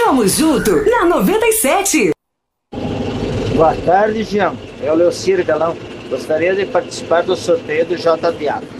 Tamo junto na 97. Boa tarde, Jean. É o Leocir Galão. Gostaria de participar do sorteio do JDA.